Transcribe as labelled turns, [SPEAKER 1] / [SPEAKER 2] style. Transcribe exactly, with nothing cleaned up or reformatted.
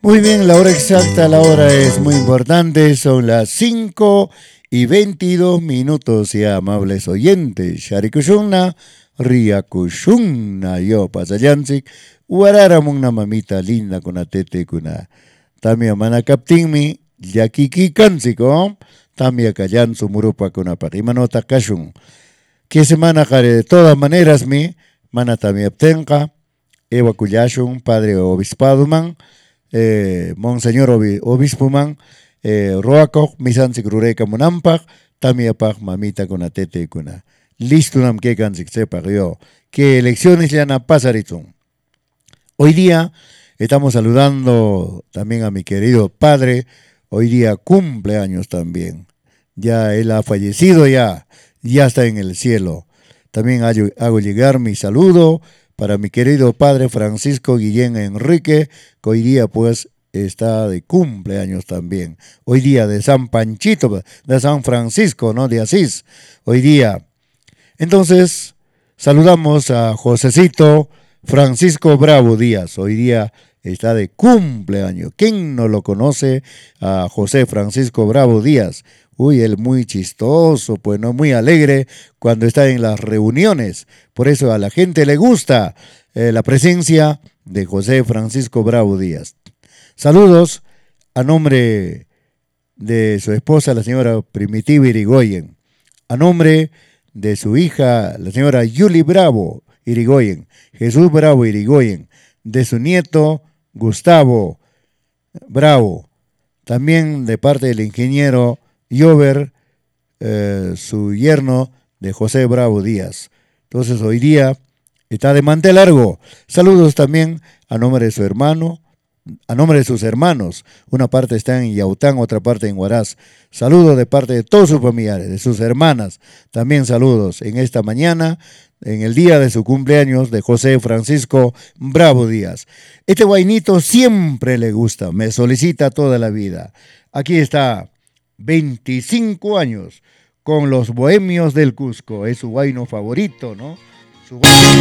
[SPEAKER 1] Muy bien, la hora exacta, la hora es muy importante, son las cinco y veintidós minutos, y amables oyentes, Sharikushunna, Riakushunna, yo pasayanzik, Uararamuna mamita linda con atete kuna, Tamia manakaptinmi, Yakiki kansiko, Tamia kayan sumurupa kuna pakimanota kashun. Que semana kare, de todas maneras mi, mana tamia aptenka, Ewa Kuyashun, padre obispado man, eh, Monseñor Obi- Obispo Man, eh, Roaco, Misansik Rureka Munampak, Tamiapak, Mamita con Atete Kuna. Listo nam que cansik sepa yo. Que elecciones ya na pasarizun. Hoy día estamos saludando también a mi querido padre. Hoy día cumpleaños también. Ya él ha fallecido ya. Ya está en el cielo. También hago, hago llegar mi saludo para mi querido padre Francisco Guillén Enrique, que hoy día pues está de cumpleaños también. Hoy día de San Panchito, de San Francisco, ¿no? De Asís. Hoy día. Entonces, saludamos a Josecito Francisco Bravo Díaz. Hoy día está de cumpleaños. ¿Quién no lo conoce a José Francisco Bravo Díaz? Uy, él muy chistoso, pues no muy alegre cuando está en las reuniones. Por eso a la gente le gusta eh, la presencia de José Francisco Bravo Díaz. Saludos a nombre de su esposa, la señora Primitiva Irigoyen. A nombre de su hija, la señora Yuli Bravo Irigoyen. Jesús Bravo Irigoyen. De su nieto, Gustavo Bravo. También de parte del ingeniero Yover, eh, su yerno de José Bravo Díaz. Entonces hoy día está de mantel largo. Saludos también a nombre de su hermano, a nombre de sus hermanos. Una parte está en Yaután, otra parte en Huaraz. Saludos de parte de todos sus familiares, de sus hermanas. También saludos en esta mañana, en el día de su cumpleaños de José Francisco Bravo Díaz. Este guainito siempre le gusta, me solicita toda la vida. Aquí está, veinticinco años con los Bohemios del Cusco. Es su guaino favorito, ¿no? Su guaino